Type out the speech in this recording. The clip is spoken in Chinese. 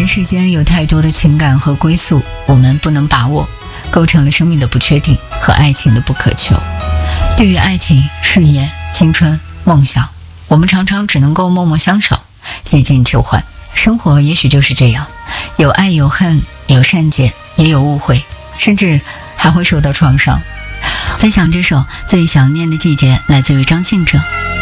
世间有太多的情感和归宿，我们不能把握，构成了生命的不确定和爱情的不可求。对于爱情、事业、青春、梦想，我们常常只能够默默相守，几近求欢。生活也许就是这样，有爱有恨，有善解也有误会，甚至还会受到创伤。分享这首《最想念的季节》，来自于张信哲。